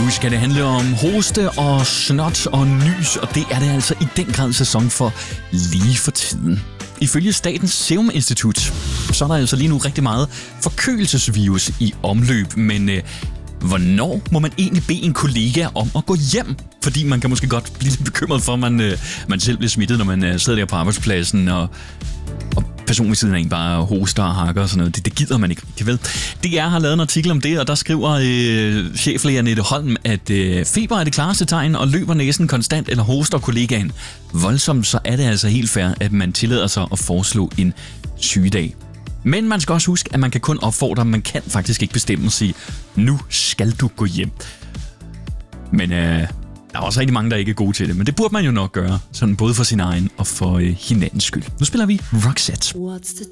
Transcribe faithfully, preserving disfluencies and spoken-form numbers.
nu skal det handle om hoste og snot og nys, og det er det altså i den grad sæson for lige for tiden. Ifølge Statens Serum Institut, så er der altså lige nu rigtig meget forkølelsesvirus i omløb, men øh, hvornår må man egentlig bede en kollega om at gå hjem? Fordi man kan måske godt blive lidt bekymret for, at man, øh, man selv bliver smittet, når man øh, sidder der på arbejdspladsen, og, og personen ved siden af en bare hoster og hakker og sådan noget. Det, det gider man ikke rigtig, vel? D R har lavet en artikel om det, og der skriver øh, cheflæge Annette Holm, at øh, feber er det klareste tegn, og løber næsen konstant eller hoster kollegaen voldsomt, så er det altså helt fair, at man tillader sig at foreslå en sygedag. Men man skal også huske, at man kan kun opfordre, man kan faktisk ikke bestemme og sige, nu skal du gå hjem. Men øh, der er også rigtig mange, der ikke er gode til det, men det burde man jo nok gøre, sådan både for sin egen og for øh, hinandens skyld. Nu spiller vi Roxette.